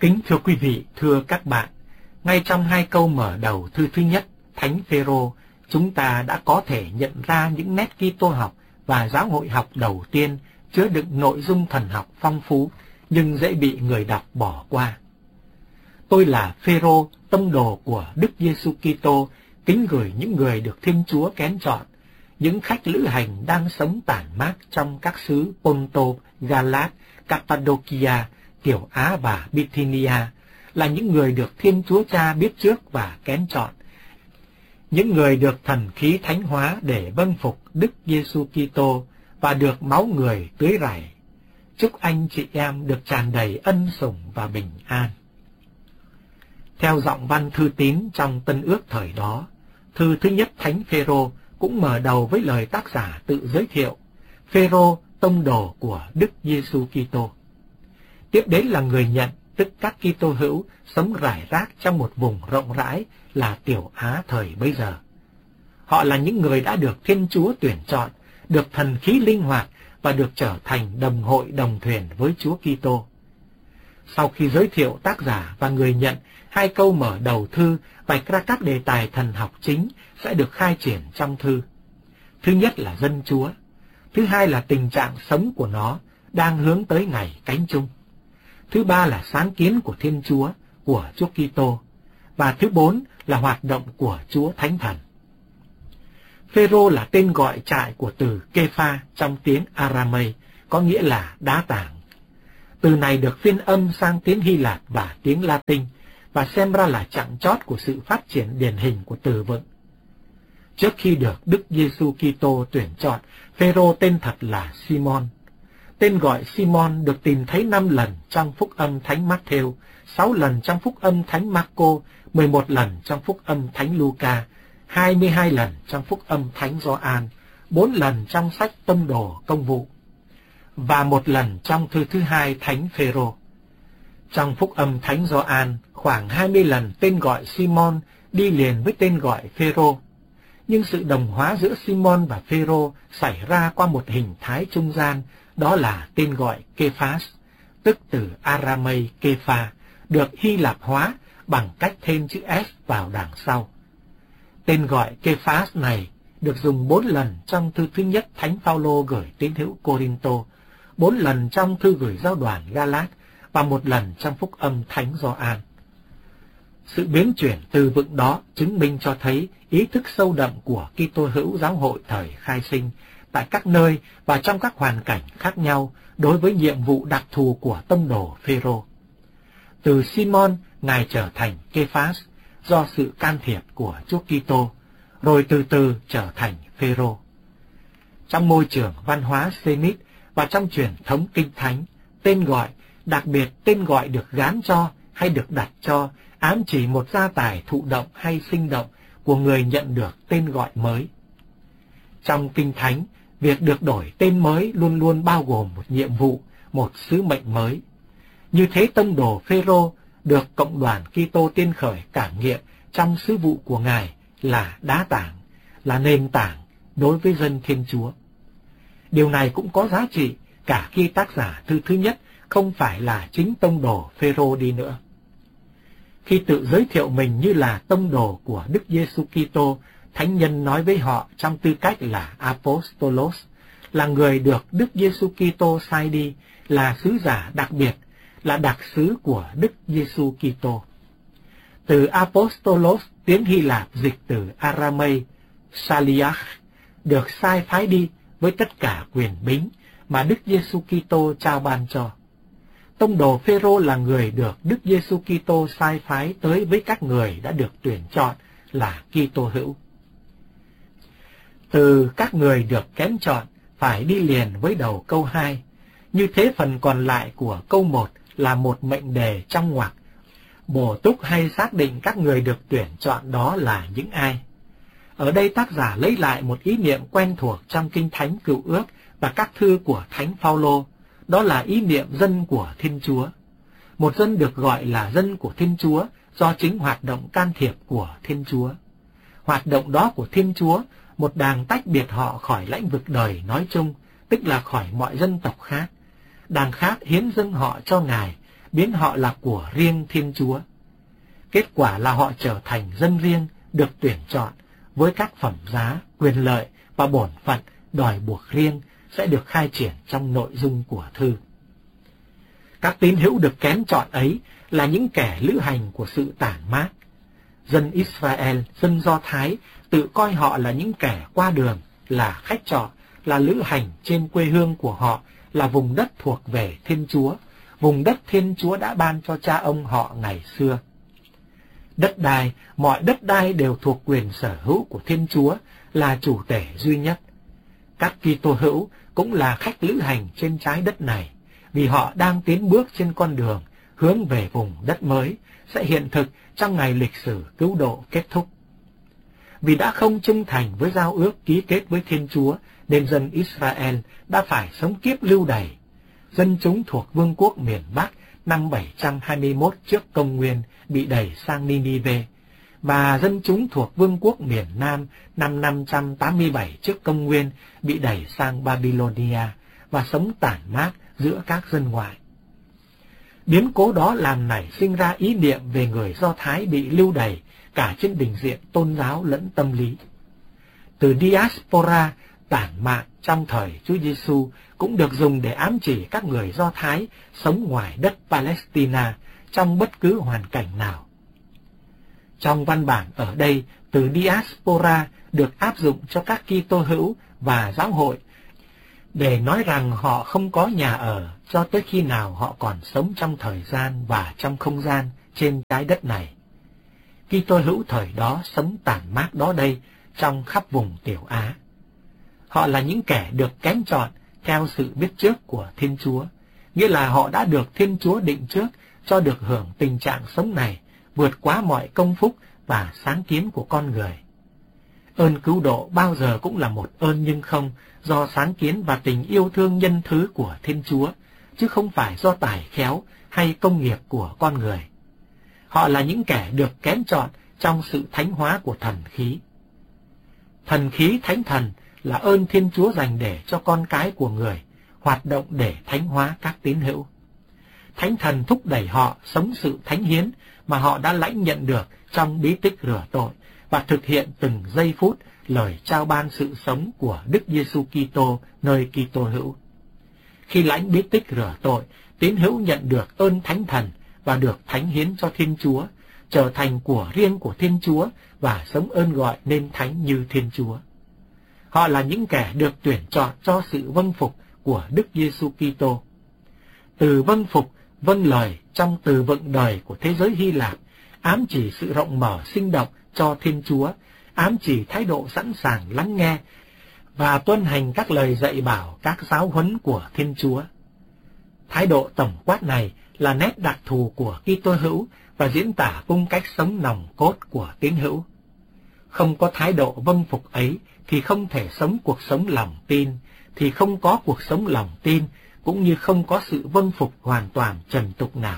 Kính thưa quý vị, thưa các bạn, ngay trong hai câu mở đầu thư thứ nhất, Thánh Phêrô, chúng ta đã có thể nhận ra những nét Kitô học và giáo hội học đầu tiên chứa đựng nội dung thần học phong phú nhưng dễ bị người đọc bỏ qua. Tôi là Phêrô, tông đồ của Đức Giêsu Kitô, kính gửi những người được Thiên Chúa kén chọn, những khách lữ hành đang sống tản mát trong các xứ Ponto, Galat, Cappadocia, Tiểu Á và Bithynia, là những người được Thiên Chúa Cha biết trước và kén chọn, những người được thần khí thánh hóa để vâng phục Đức Giêsu Kitô và được máu người tưới rải. Chúc anh chị em được tràn đầy ân sủng và bình an. Theo giọng văn thư tín trong Tân Ước thời đó, thư thứ nhất Thánh Phêrô cũng mở đầu với lời tác giả tự giới thiệu: Phêrô, tông đồ của Đức Giêsu Kitô. Tiếp đến là người nhận, tức các Kitô hữu sống rải rác trong một vùng rộng rãi là Tiểu Á thời bấy giờ. Họ là những người đã được Thiên Chúa tuyển chọn, được thần khí linh hoạt và được trở thành đồng hội đồng thuyền với Chúa Kitô. Sau khi giới thiệu tác giả và người nhận, hai câu mở đầu thư vạch ra các đề tài thần học chính sẽ được khai triển trong thư. Thứ nhất là dân Chúa, thứ hai là tình trạng sống của nó đang hướng tới ngày cánh chung, thứ ba là sáng kiến của Thiên Chúa, của Chúa Kitô, và thứ bốn là hoạt động của Chúa Thánh Thần. Phêrô là tên gọi trại của từ Kepha trong tiếng Aramay, có nghĩa là đá tảng. Từ này được phiên âm sang tiếng Hy Lạp và tiếng Latin, và xem ra là chặng chót của sự phát triển điển hình của từ vựng. Trước khi được Đức Giêsu Kitô tuyển chọn, Phêrô tên thật là Simon. Tên gọi Simon được tìm thấy 5 lần trong Phúc âm Thánh Matthew, 6 lần trong Phúc âm Thánh Marco, 11 lần trong Phúc âm Thánh Luca, 22 lần trong Phúc âm Thánh Gioan, 4 lần trong sách Tông đồ Công vụ, và 1 lần trong thư thứ hai Thánh Phêrô. Trong Phúc âm Thánh Gioan, khoảng 20 lần tên gọi Simon đi liền với tên gọi Phêrô. Nhưng sự đồng hóa giữa Simon và Phêrô xảy ra qua một hình thái trung gian, đó là tên gọi Kephas, tức từ Aramay Kepha, được Hy Lạp hóa bằng cách thêm chữ S vào đằng sau. Tên gọi Kephas này được dùng 4 lần trong thư thứ nhất Thánh Phaolô gửi tín hữu Cô-rinh-tô, 4 lần trong thư gửi giáo đoàn Galat và 1 lần trong Phúc âm Thánh Gioan. Sự biến chuyển từ vựng đó chứng minh cho thấy ý thức sâu đậm của Kitô hữu giáo hội thời khai sinh tại các nơi và trong các hoàn cảnh khác nhau đối với nhiệm vụ đặc thù của tông đồ Phêrô. Từ Simon, Ngài trở thành Kephas do sự can thiệp của Chúa Kitô, rồi từ từ trở thành Phêrô. Trong môi trường văn hóa Semit và trong truyền thống Kinh Thánh, tên gọi, đặc biệt tên gọi được gán cho hay được đặt cho, ám chỉ một gia tài thụ động hay sinh động của người nhận được tên gọi mới. Trong Kinh Thánh, việc được đổi tên mới luôn luôn bao gồm một nhiệm vụ, một sứ mệnh mới. Như thế tông đồ Phêrô được cộng đoàn Kitô tiên khởi cảm nghiệm trong sứ vụ của Ngài là đá tảng, là nền tảng đối với dân Thiên Chúa. Điều này cũng có giá trị cả khi tác giả thư thứ nhất không phải là chính tông đồ Phêrô đi nữa. Khi tự giới thiệu mình như là tông đồ của Đức Giêsu Kitô, Thánh nhân nói với họ trong tư cách là Apostolos, là người được Đức Giêsu Kitô sai đi, là sứ giả đặc biệt, là đặc sứ của Đức Giêsu Kitô. Từ Apostolos, tiếng Hy Lạp dịch từ Aramay, Shaliach, được sai phái đi với tất cả quyền bính mà Đức Giêsu Kitô trao ban cho. Tông đồ Phêrô là người được Đức Giêsu Kitô sai phái tới với các người đã được tuyển chọn là Kitô hữu. Từ các người được kén chọn phải đi liền với đầu câu 2. Như thế phần còn lại của câu 1 là một mệnh đề trong ngoặc, bổ túc hay xác định các người được tuyển chọn đó là những ai. Ở đây tác giả lấy lại một ý niệm quen thuộc trong Kinh Thánh Cựu Ước và các thư của Thánh Phaolô, đó là ý niệm dân của Thiên Chúa. Một dân được gọi là dân của Thiên Chúa do chính hoạt động can thiệp của Thiên Chúa. Hoạt động đó của Thiên Chúa, một đàng tách biệt họ khỏi lãnh vực đời nói chung, tức là khỏi mọi dân tộc khác. Đàng khác hiến dâng họ cho Ngài, biến họ là của riêng Thiên Chúa. Kết quả là họ trở thành dân riêng, được tuyển chọn, với các phẩm giá, quyền lợi và bổn phận đòi buộc riêng sẽ được khai triển trong nội dung của thư. Các tín hữu được kén chọn ấy là những kẻ lữ hành của sự tản mát. Dân Israel, dân Do Thái tự coi họ là những kẻ qua đường, là khách trọ, là lữ hành trên quê hương của họ, là vùng đất thuộc về Thiên Chúa, vùng đất Thiên Chúa đã ban cho cha ông họ ngày xưa. Đất đai, mọi đất đai đều thuộc quyền sở hữu của Thiên Chúa, là chủ tể duy nhất. Các Kitô hữu cũng là khách lữ hành trên trái đất này, vì họ đang tiến bước trên con đường hướng về vùng đất mới, sẽ hiện thực trong ngày lịch sử cứu độ kết thúc. Vì đã không trung thành với giao ước ký kết với Thiên Chúa, nên dân Israel đã phải sống kiếp lưu đày. Dân chúng thuộc vương quốc miền Bắc năm 721 trước công nguyên bị đẩy sang Ninive, và dân chúng thuộc vương quốc miền Nam năm 587 trước công nguyên bị đẩy sang Babylonia và sống tản mát giữa các dân ngoại. Biến cố đó làm nảy sinh ra ý niệm về người Do Thái bị lưu đày cả trên bình diện tôn giáo lẫn tâm lý. Từ diaspora, tản mạn trong thời Chúa Giêsu cũng được dùng để ám chỉ các người Do Thái sống ngoài đất Palestine trong bất cứ hoàn cảnh nào. Trong văn bản ở đây, từ diaspora được áp dụng cho các Kitô hữu và giáo hội để nói rằng họ không có nhà ở cho tới khi nào họ còn sống trong thời gian và trong không gian trên trái đất này. Kitô hữu thời đó sống tản mát đó đây trong khắp vùng Tiểu Á. Họ là những kẻ được kén chọn theo sự biết trước của Thiên Chúa, nghĩa là họ đã được Thiên Chúa định trước cho được hưởng tình trạng sống này vượt quá mọi công phúc và sáng kiến của con người. Ơn cứu độ bao giờ cũng là một ơn nhưng không do sáng kiến và tình yêu thương nhân thứ của Thiên Chúa, chứ không phải do tài khéo hay công nghiệp của con người. Họ là những kẻ được kén chọn trong sự thánh hóa của thần khí. Thần khí thánh thần là ơn Thiên Chúa dành để cho con cái của người, hoạt động để thánh hóa các tín hữu. Thánh thần thúc đẩy họ sống sự thánh hiến mà họ đã lãnh nhận được trong bí tích rửa tội và thực hiện từng giây phút lời trao ban sự sống của Đức Giêsu Kitô nơi Kitô hữu. Khi lãnh bí tích rửa tội, tín hữu nhận được ơn thánh thần và được thánh hiến cho Thiên Chúa, trở thành của riêng của Thiên Chúa và sống ơn gọi nên thánh như Thiên Chúa. Họ là những kẻ được tuyển chọn cho sự vâng phục của Đức Giêsu Kitô. Từ vâng phục, vâng lời trong từ vựng đời của thế giới Hy Lạp ám chỉ sự rộng mở sinh động cho Thiên Chúa, ám chỉ thái độ sẵn sàng lắng nghe và tuân hành các lời dạy bảo, các giáo huấn của Thiên Chúa. Thái độ tổng quát này là nét đặc thù của Kitô hữu và diễn tả cung cách sống nòng cốt của tín hữu. Không có thái độ vâng phục ấy thì không thể sống cuộc sống lòng tin, thì không có cuộc sống lòng tin, cũng như không có sự vâng phục hoàn toàn trần tục nào.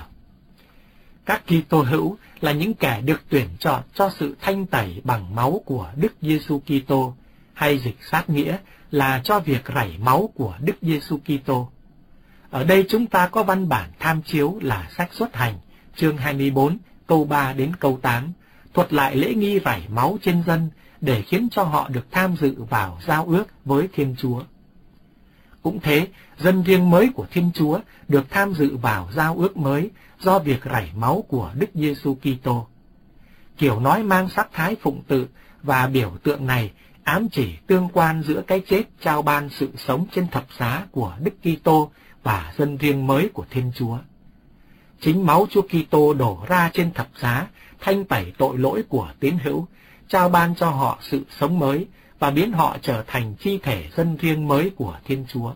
Các Kitô hữu là những kẻ được tuyển chọn cho sự thanh tẩy bằng máu của Đức Giêsu Kitô, hay dịch sát nghĩa là cho việc rảy máu của Đức Giêsu Kitô. Ở đây chúng ta có văn bản tham chiếu là sách Xuất Hành, chương 24, câu 3 đến câu 8, thuật lại lễ nghi rảy máu trên dân để khiến cho họ được tham dự vào giao ước với Thiên Chúa. Cũng thế, dân riêng mới của Thiên Chúa được tham dự vào giao ước mới do việc rảy máu của Đức Giêsu Kitô. Kiểu nói mang sắc thái phụng tự và biểu tượng này ám chỉ tương quan giữa cái chết trao ban sự sống trên thập giá của Đức Kitô và dân riêng mới của Thiên Chúa. Chính máu Chúa Kitô đổ ra trên thập giá thanh tẩy tội lỗi của tín hữu, trao ban cho họ sự sống mới và biến họ trở thành chi thể dân riêng mới của Thiên Chúa.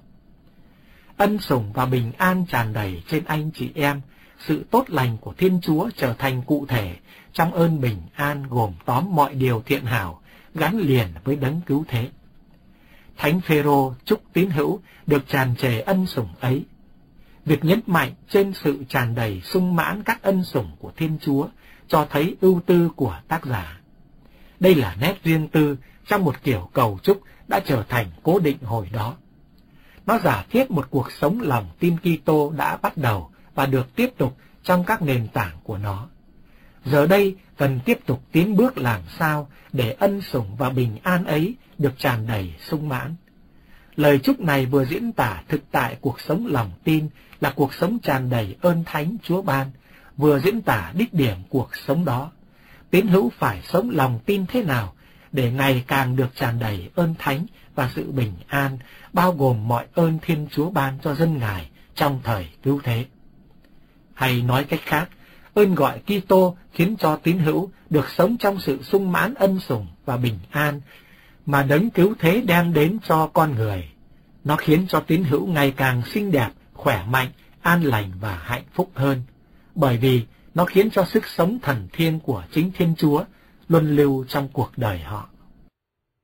Ân sủng và bình an tràn đầy trên anh chị em, sự tốt lành của Thiên Chúa trở thành cụ thể trong ơn bình an gồm tóm mọi điều thiện hảo gắn liền với đấng cứu thế. Thánh Phêrô chúc tín hữu được tràn trề ân sủng ấy. Việc nhấn mạnh trên sự tràn đầy sung mãn các ân sủng của Thiên Chúa cho thấy ưu tư của tác giả. Đây là nét riêng tư trong một kiểu cầu chúc đã trở thành cố định hồi đó. Nó giả thiết một cuộc sống lòng tin Kitô đã bắt đầu và được tiếp tục trong các nền tảng của nó. Giờ đây cần tiếp tục tiến bước làm sao để ân sủng và bình an ấy được tràn đầy sung mãn. Lời chúc này vừa diễn tả thực tại cuộc sống lòng tin là cuộc sống tràn đầy ơn thánh Chúa ban, vừa diễn tả đích điểm cuộc sống đó. Tín hữu phải sống lòng tin thế nào để ngày càng được tràn đầy ơn thánh và sự bình an, bao gồm mọi ơn Thiên Chúa ban cho dân Ngài trong thời cứu thế. Hay nói cách khác, ơn gọi Kitô khiến cho tín hữu được sống trong sự sung mãn ân sủng và bình an mà đấng cứu thế đem đến cho con người. Nó khiến cho tín hữu ngày càng xinh đẹp, khỏe mạnh, an lành và hạnh phúc hơn, bởi vì nó khiến cho sức sống thần thiêng của chính Thiên Chúa luân lưu trong cuộc đời họ.